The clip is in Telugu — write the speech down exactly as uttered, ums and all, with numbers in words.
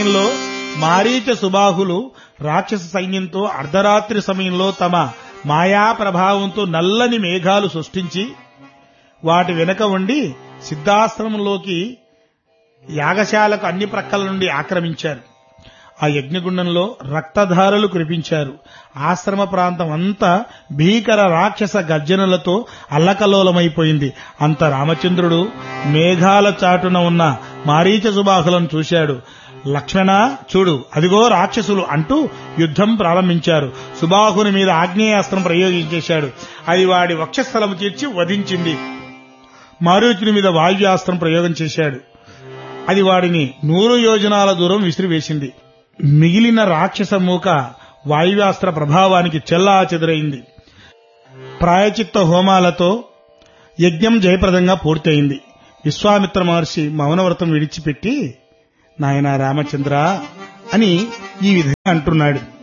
లో మారీచ సుబాహులు రాక్షస సైన్యంతో అర్ధరాత్రి సమయంలో తమ మాయా ప్రభావంతో నల్లని మేఘాలు సృష్టించి వాటి వెనుక ఉండి సిద్ధాశ్రమంలోకి యాగశాలకు అన్ని ప్రక్కల నుండి ఆక్రమించారు. ఆ యజ్ఞగుండంలో రక్తధారలు కురిపించారు. ఆశ్రమ ప్రాంతం అంతా భీకర రాక్షస గర్జనలతో అల్లకల్లోలమైపోయింది. అంత రామచంద్రుడు మేఘాల చాటున ఉన్న మారీచ సుబాహులను చూశాడు. లక్ష్మణ చూడు, అదిగో రాక్షసులు అంటూ యుద్ధం ప్రారంభించారు. సుబాహుని మీద ఆగ్నేయాస్త్రం ప్రయోగించేశాడు. అది వాడి వక్షస్థలము తీర్చి వధించింది. మారీచుని మీద వాయువ్యాస్త్రం ప్రయోగం చేశాడు. అది వాడిని నూరు యోజనాల దూరం విసిరివేసింది. మిగిలిన రాక్షస మూక వాయువ్యాస్త్ర ప్రభావానికి చెల్లా చెదురైంది. ప్రాయచిత్త హోమాలతో యజ్ఞం జయప్రదంగా పూర్తయింది. విశ్వామిత్ర మహర్షి మౌనవ్రతం విడిచిపెట్టి, నాయనా రామచంద్ర అని ఈ విధంగా అంటున్నాడు.